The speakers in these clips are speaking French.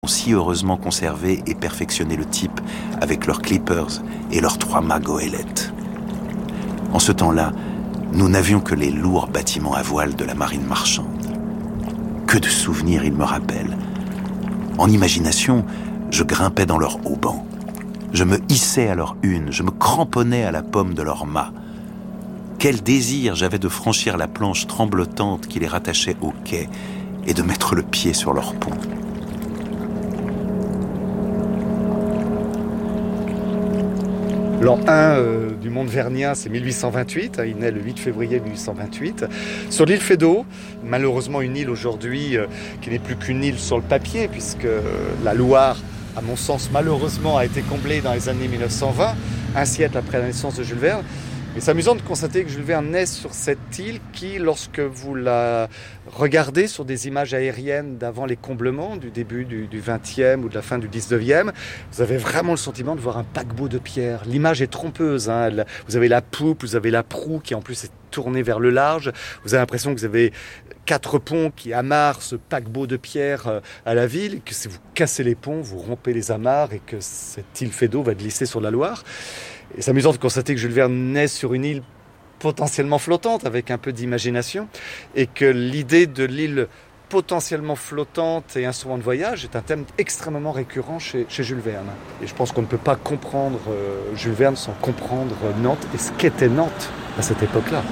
ont si heureusement conservé et perfectionné le type avec leurs clippers et leurs 3 mâts goélettes. En ce temps-là, nous n'avions que les lourds bâtiments à voile de la marine marchande. Que de souvenirs ils me rappellent. En imagination, je grimpais dans leurs haubans. Je me hissais à leur une, je me cramponnais à la pomme de leurs mâts. Quel désir j'avais de franchir la planche tremblotante qui les rattachait au quai et de mettre le pied sur leur pont. L'an 1 du monde vernien, c'est 1828. Il naît le 8 février 1828. Sur l'île Feydeau, malheureusement une île aujourd'hui qui n'est plus qu'une île sur le papier, puisque la Loire, à mon sens, malheureusement, a été comblée dans les années 1920, un siècle après la naissance de Jules Verne. Mais c'est amusant de constater que Jules Verne naît sur cette île qui, lorsque vous la regardez sur des images aériennes d'avant les comblements, du début du 20e ou de la fin du 19e, vous avez vraiment le sentiment de voir un paquebot de pierre. L'image est trompeuse. Vous avez la poupe, vous avez la proue qui en plus est tournée vers le large. Vous avez l'impression que vous avez 4 ponts qui amarrent ce paquebot de pierre à la ville, et que si vous cassez les ponts, vous rompez les amarres et que cette île Feydeau va glisser sur la Loire. Et c'est amusant de constater que Jules Verne naît sur une île potentiellement flottante, avec un peu d'imagination, et que l'idée de l'île potentiellement flottante et instrument de voyage est un thème extrêmement récurrent chez Jules Verne. Et je pense qu'on ne peut pas comprendre Jules Verne sans comprendre Nantes et ce qu'était Nantes à cette époque-là.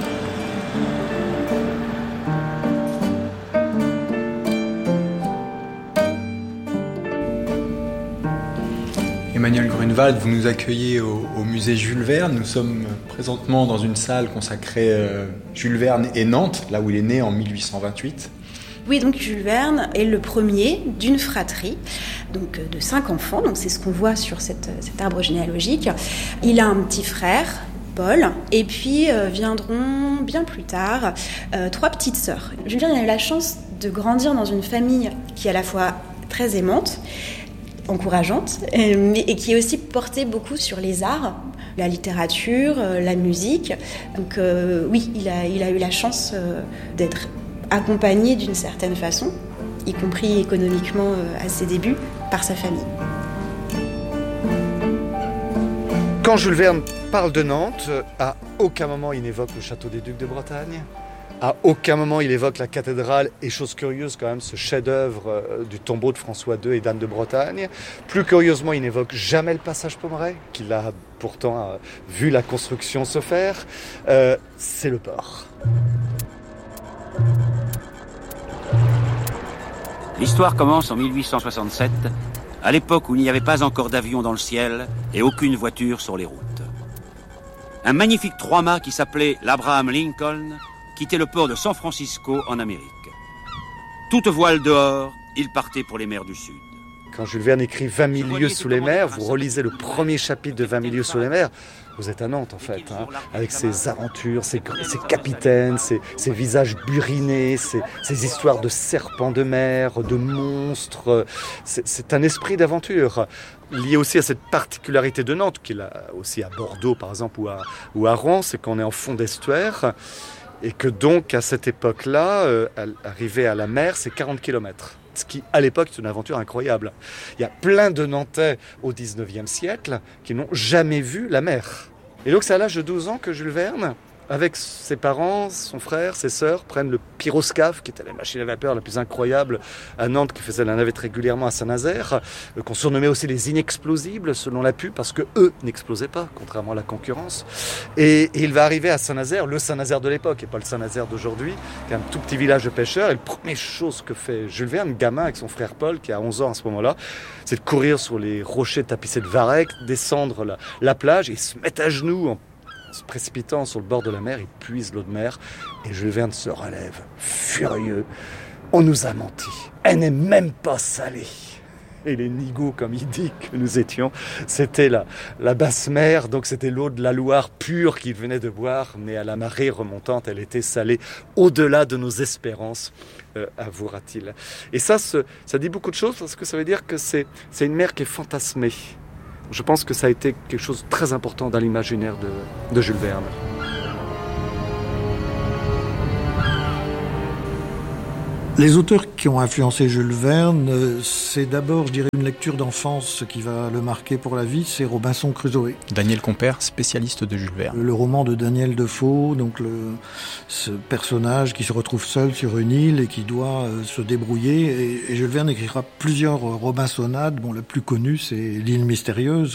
Emmanuel Grunewald, vous nous accueillez au musée Jules Verne. Nous sommes présentement dans une salle consacrée Jules Verne et Nantes, là où il est né en 1828. Oui, donc Jules Verne est le premier d'une fratrie, donc de 5 enfants. Donc c'est ce qu'on voit sur cet arbre généalogique. Il a un petit frère, Paul, et puis viendront bien plus tard 3 petites sœurs. Jules Verne a eu la chance de grandir dans une famille qui est à la fois très aimante, encourageante, et qui est aussi portée beaucoup sur les arts, la littérature, la musique. Donc oui, il a eu la chance d'être accompagné d'une certaine façon, y compris économiquement à ses débuts, par sa famille. Quand Jules Verne parle de Nantes, à aucun moment il n'évoque le château des Ducs de Bretagne. À aucun moment il évoque la cathédrale et, chose curieuse quand même, ce chef-d'œuvre du tombeau de François II et d'Anne de Bretagne. Plus curieusement, il n'évoque jamais le passage Pommerais, qu'il a pourtant vu la construction se faire. C'est le port. L'histoire commence en 1867, à l'époque où il n'y avait pas encore d'avion dans le ciel et aucune voiture sur les routes. Un magnifique 3-mâts qui s'appelait l'Abraham Lincoln quittait le port de San Francisco en Amérique. Toute voile dehors, il partait pour les mers du Sud. Quand Jules Verne écrit 20 000 lieues sous les mers, vous relisez le premier chapitre de 20 000 lieues sous les mers, vous êtes à Nantes en fait, avec ses aventures, ses capitaines, ses visages burinés, ses histoires de serpents de mer, de monstres. C'est un esprit d'aventure, lié aussi à cette particularité de Nantes, qu'il a aussi à Bordeaux par exemple, ou à Rouen, c'est qu'on est en fond d'estuaire, et que donc à cette époque-là, arriver à la mer, c'est 40 km. Ce qui, à l'époque, est une aventure incroyable. Il y a plein de Nantais au 19e siècle qui n'ont jamais vu la mer. Et donc c'est à l'âge de 12 ans que Jules Verne, avec ses parents, son frère, ses sœurs, prennent le pyroscaphe, qui était la machine à vapeur la plus incroyable à Nantes, qui faisait la navette régulièrement à Saint-Nazaire, qu'on surnommait aussi les inexplosibles, selon la pub, parce que eux n'explosaient pas, contrairement à la concurrence. Et il va arriver à Saint-Nazaire, le Saint-Nazaire de l'époque, et pas le Saint-Nazaire d'aujourd'hui, qui est un tout petit village de pêcheurs. Et la première chose que fait Jules Verne, gamin, avec son frère Paul, qui a 11 ans à ce moment-là, c'est de courir sur les rochers tapissés de varech, descendre la plage et se mettre à genoux en se précipitant sur le bord de la mer. Il puise l'eau de mer et Jules Verne se relève, furieux. On nous a menti. Elle n'est même pas salée. Et les nigauds, comme il dit que nous étions, c'était la basse mer, donc c'était l'eau de la Loire pure qu'il venait de boire, mais à la marée remontante, elle était salée au-delà de nos espérances, avouera-t-il. Et ça dit beaucoup de choses, parce que ça veut dire que c'est une mer qui est fantasmée. Je pense que ça a été quelque chose de très important dans l'imaginaire de Jules Verne. Les auteurs qui ont influencé Jules Verne, c'est d'abord, je dirais, une lecture d'enfance qui va le marquer pour la vie, c'est Robinson Crusoe. Daniel Compère, spécialiste de Jules Verne. Le roman de Daniel Defoe, donc ce personnage qui se retrouve seul sur une île et qui doit se débrouiller. Et Jules Verne écrira plusieurs robinsonnades. Bon, la plus connue, c'est L'île mystérieuse,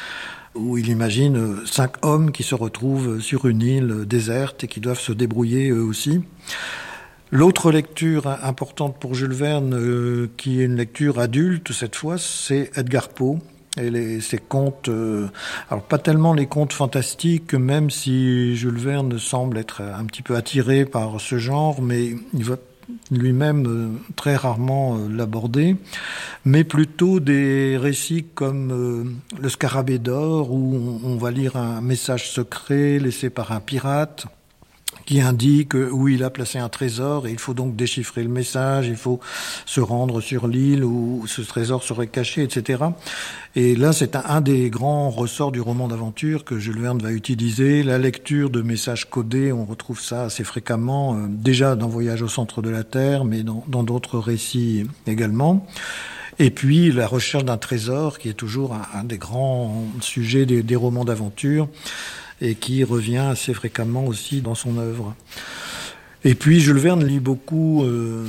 où il imagine 5 hommes qui se retrouvent sur une île déserte et qui doivent se débrouiller eux aussi. L'autre lecture importante pour Jules Verne, qui est une lecture adulte cette fois, c'est Edgar Poe et ses contes. Alors pas tellement les contes fantastiques, même si Jules Verne semble être un petit peu attiré par ce genre, mais il va lui-même très rarement l'aborder, mais plutôt des récits comme Le Scarabée d'or, où on va lire un message secret laissé par un pirate qui indique où il a placé un trésor, et il faut donc déchiffrer le message, il faut se rendre sur l'île où ce trésor serait caché, etc. Et là, c'est un des grands ressorts du roman d'aventure que Jules Verne va utiliser, la lecture de messages codés. On retrouve ça assez fréquemment, déjà dans Voyage au centre de la Terre, mais dans d'autres récits également. Et puis la recherche d'un trésor, qui est toujours un des grands sujets des romans d'aventure, et qui revient assez fréquemment aussi dans son œuvre. Et puis Jules Verne lit beaucoup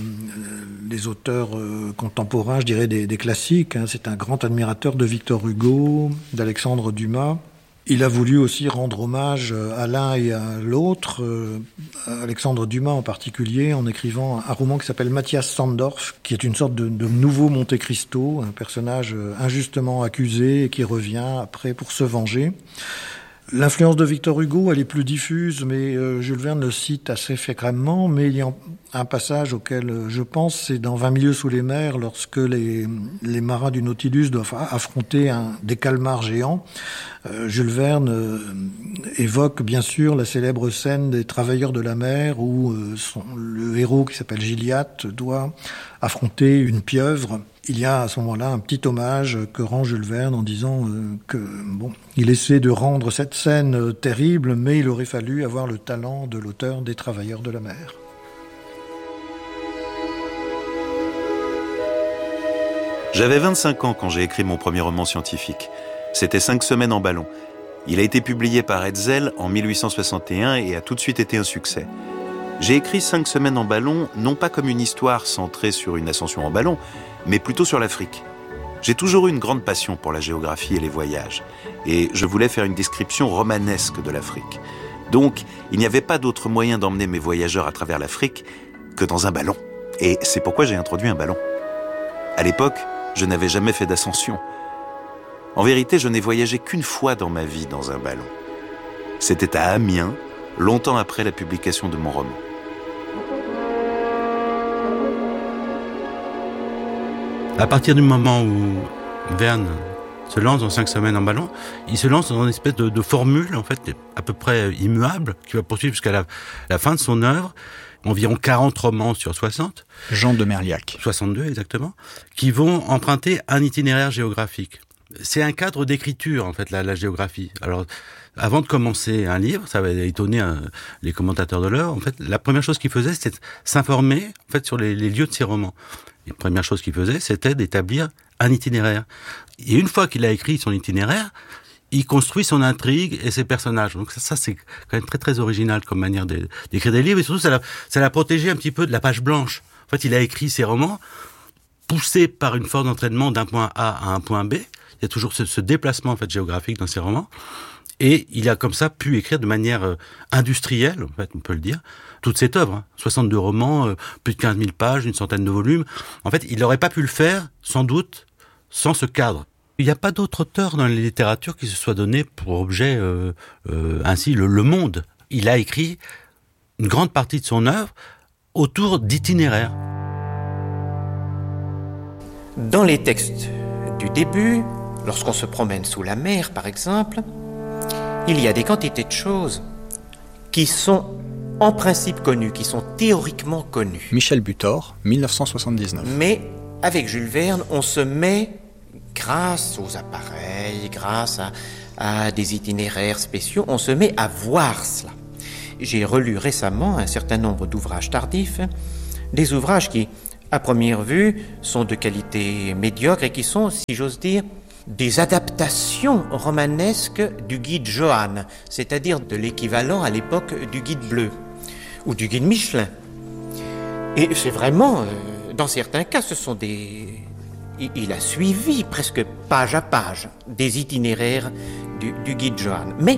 les auteurs contemporains, je dirais des classiques. C'est un grand admirateur de Victor Hugo, d'Alexandre Dumas. Il a voulu aussi rendre hommage à l'un et à l'autre, Alexandre Dumas en particulier, en écrivant un roman qui s'appelle Mathias Sandorf, qui est une sorte de nouveau Monte Cristo, un personnage injustement accusé et qui revient après pour se venger. L'influence de Victor Hugo, elle est plus diffuse, mais Jules Verne le cite assez fréquemment. Mais il y a un passage auquel je pense, c'est dans 20 milieux sous les mers, lorsque les marins du Nautilus doivent affronter des calmars géants. Jules Verne évoque bien sûr la célèbre scène des Travailleurs de la mer, où le héros qui s'appelle Gilliatt doit affronter une pieuvre. Il y a à ce moment-là un petit hommage que rend Jules Verne en disant il essaie de rendre cette scène terrible, mais il aurait fallu avoir le talent de l'auteur des Travailleurs de la mer. J'avais 25 ans quand j'ai écrit mon premier roman scientifique. C'était 5 semaines en ballon. Il a été publié par Hetzel en 1861 et a tout de suite été un succès. J'ai écrit 5 semaines en ballon, non pas comme une histoire centrée sur une ascension en ballon, mais plutôt sur l'Afrique. J'ai toujours eu une grande passion pour la géographie et les voyages, et je voulais faire une description romanesque de l'Afrique. Donc, il n'y avait pas d'autre moyen d'emmener mes voyageurs à travers l'Afrique que dans un ballon. Et c'est pourquoi j'ai introduit un ballon. À l'époque, je n'avais jamais fait d'ascension. En vérité, je n'ai voyagé qu'une fois dans ma vie dans un ballon. C'était à Amiens, longtemps après la publication de mon roman. À partir du moment où Verne se lance dans 5 semaines en ballon, il se lance dans une espèce de formule, en fait, à peu près immuable, qui va poursuivre jusqu'à la fin de son œuvre, environ 40 romans sur 60. Jean de Merliac. 62, exactement, qui vont emprunter un itinéraire géographique. C'est un cadre d'écriture, en fait, la géographie. Alors, avant de commencer un livre, ça va étonner les commentateurs de l'œuvre, en fait, la première chose qu'il faisait, c'était s'informer, en fait, sur les lieux de ses romans. La première chose qu'il faisait, c'était d'établir un itinéraire. Et une fois qu'il a écrit son itinéraire, il construit son intrigue et ses personnages. Donc ça c'est quand même très très original comme manière d'écrire des livres. Et surtout, ça l'a protégé un petit peu de la page blanche. En fait, il a écrit ses romans poussé par une force d'entraînement d'un point A à un point B. Il y a toujours ce déplacement en fait géographique dans ses romans. Et il a comme ça pu écrire de manière industrielle, en fait, on peut le dire, toute cette œuvre. 62 romans, plus de 15 000 pages, une centaine de volumes. En fait, il n'aurait pas pu le faire, sans doute, sans ce cadre. Il n'y a pas d'autre auteur dans la littérature qui se soit donné pour objet ainsi le monde. Il a écrit une grande partie de son œuvre autour d'itinéraires. Dans les textes du début, lorsqu'on se promène sous la mer, par exemple, il y a des quantités de choses qui sont en principe connues, qui sont théoriquement connues. Michel Butor, 1979. Mais avec Jules Verne, on se met, grâce aux appareils, grâce à des itinéraires spéciaux, on se met à voir cela. J'ai relu récemment un certain nombre d'ouvrages tardifs des ouvrages qui, à première vue, sont de qualité médiocre et qui sont, si j'ose dire, des adaptations romanesques du guide Johann, c'est-à-dire de l'équivalent à l'époque du guide bleu ou du guide Michelin. Et c'est vraiment, dans certains cas, ce sont des... Il a suivi presque page à page des itinéraires du guide Johann. Mais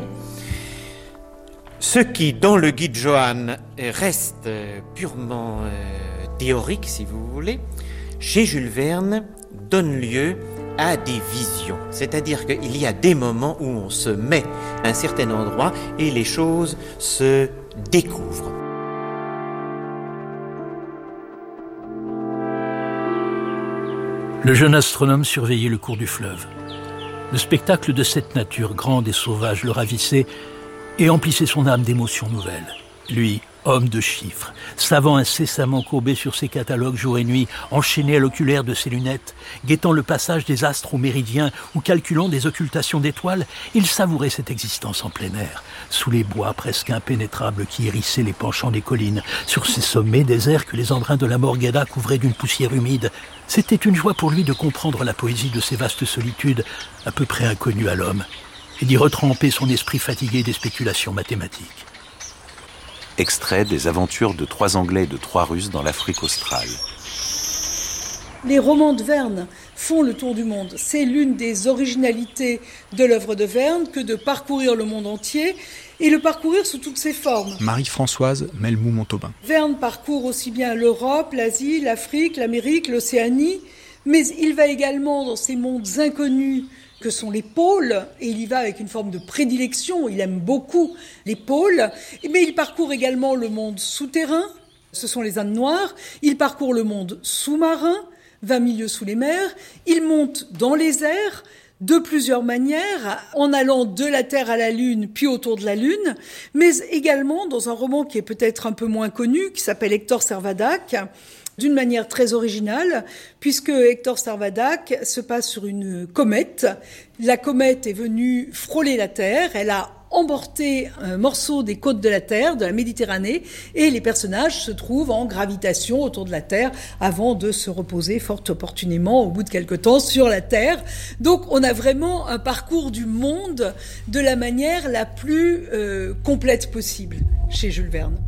ce qui, dans le guide Johann, reste purement théorique, si vous voulez, chez Jules Verne, donne lieu à des visions. C'est-à-dire qu'il y a des moments où on se met à un certain endroit et les choses se découvrent. Le jeune astronome surveillait le cours du fleuve. Le spectacle de cette nature grande et sauvage le ravissait et emplissait son âme d'émotions nouvelles. Lui, homme de chiffres, savant incessamment courbé sur ses catalogues jour et nuit, enchaîné à l'oculaire de ses lunettes, guettant le passage des astres au méridien ou calculant des occultations d'étoiles, il savourait cette existence en plein air, sous les bois presque impénétrables qui hérissaient les penchants des collines, sur ces sommets déserts que les embruns de la Morgheda couvraient d'une poussière humide. C'était une joie pour lui de comprendre la poésie de ces vastes solitudes, à peu près inconnues à l'homme, et d'y retremper son esprit fatigué des spéculations mathématiques. Extrait des aventures de 3 Anglais et de 3 Russes dans l'Afrique australe. Les romans de Verne font le tour du monde. C'est l'une des originalités de l'œuvre de Verne que de parcourir le monde entier et le parcourir sous toutes ses formes. Marie-Françoise Melmou-Montauban. Verne parcourt aussi bien l'Europe, l'Asie, l'Afrique, l'Amérique, l'Océanie, mais il va également dans ces mondes inconnus que sont les pôles, et il y va avec une forme de prédilection, il aime beaucoup les pôles, mais il parcourt également le monde souterrain, ce sont les ânes noirs, il parcourt le monde sous-marin, 20 milieux sous les mers, il monte dans les airs, de plusieurs manières, en allant de la Terre à la Lune, puis autour de la Lune, mais également dans un roman qui est peut-être un peu moins connu, qui s'appelle Hector Servadac, d'une manière très originale, puisque Hector Servadac se passe sur une comète. La comète est venue frôler la Terre, elle a emporté un morceau des côtes de la Terre, de la Méditerranée, et les personnages se trouvent en gravitation autour de la Terre avant de se reposer fort opportunément au bout de quelque temps sur la Terre. Donc on a vraiment un parcours du monde de la manière la plus complète possible chez Jules Verne.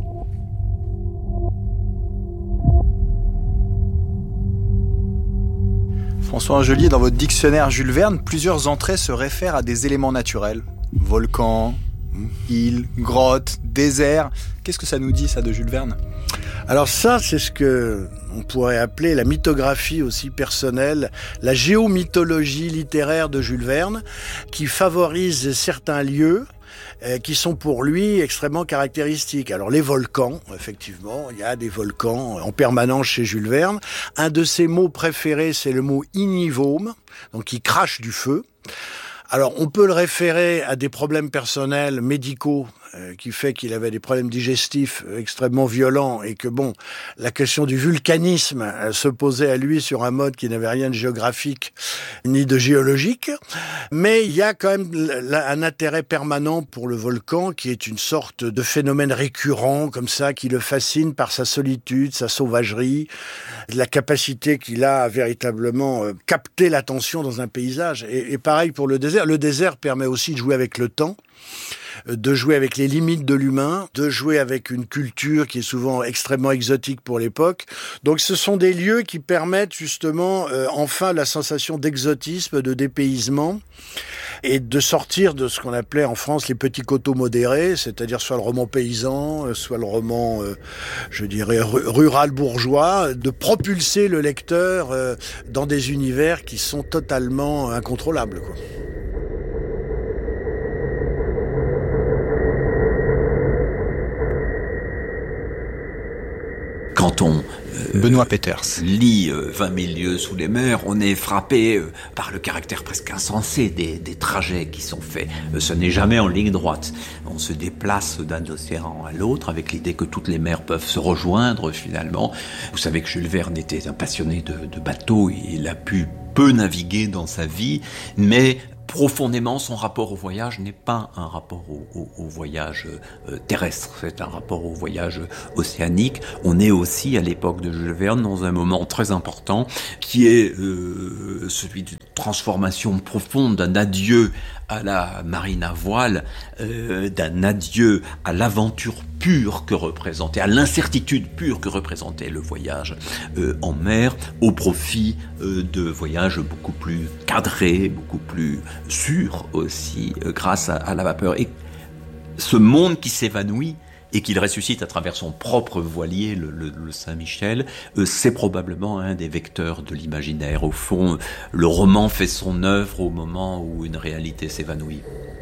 François Angelier, dans votre dictionnaire Jules Verne, plusieurs entrées se réfèrent à des éléments naturels. Volcans, îles, grottes, déserts. Qu'est-ce que ça nous dit, ça, de Jules Verne ? Alors ça, c'est ce que on pourrait appeler la mythographie aussi personnelle, la géomythologie littéraire de Jules Verne, qui favorise certains lieux qui sont pour lui extrêmement caractéristiques. Alors les volcans, effectivement, il y a des volcans en permanence chez Jules Verne. Un de ses mots préférés, c'est le mot ignivome, donc qui crache du feu. Alors on peut le référer à des problèmes personnels, médicaux, qui fait qu'il avait des problèmes digestifs extrêmement violents et que bon, la question du volcanisme se posait à lui sur un mode qui n'avait rien de géographique ni de géologique. Mais il y a quand même un intérêt permanent pour le volcan qui est une sorte de phénomène récurrent comme ça, qui le fascine par sa solitude, sa sauvagerie, la capacité qu'il a à véritablement capter l'attention dans un paysage. Et pareil pour le désert. Le désert permet aussi de jouer avec le temps, de jouer avec les limites de l'humain, de jouer avec une culture qui est souvent extrêmement exotique pour l'époque. Donc ce sont des lieux qui permettent justement enfin la sensation d'exotisme, de dépaysement et de sortir de ce qu'on appelait en France les petits coteaux modérés, c'est-à-dire soit le roman paysan, soit le roman, je dirais, rural bourgeois, de propulser le lecteur dans des univers qui sont totalement incontrôlables, quoi. Quand on Benoît Peters lit 20 000 lieues sous les mers, on est frappé par le caractère presque insensé des trajets qui sont faits. Ce n'est jamais en ligne droite. On se déplace d'un océan à l'autre avec l'idée que toutes les mers peuvent se rejoindre finalement. Vous savez que Jules Verne était un passionné de bateaux. Il a pu peu naviguer dans sa vie, mais profondément, son rapport au voyage n'est pas un rapport au voyage terrestre, c'est un rapport au voyage océanique. On est aussi, à l'époque de Jules Verne, dans un moment très important, qui est celui d'une transformation profonde, d'un adieu à la marine à voile, d'un adieu à l'aventure pure que représentait, à l'incertitude pure que représentait le voyage en mer, au profit de voyages beaucoup plus cadrés, beaucoup plus sûrs aussi, grâce à la vapeur. Et ce monde qui s'évanouit et qu'il ressuscite à travers son propre voilier, le Saint-Michel, c'est probablement un des vecteurs de l'imaginaire. Au fond, le roman fait son œuvre au moment où une réalité s'évanouit.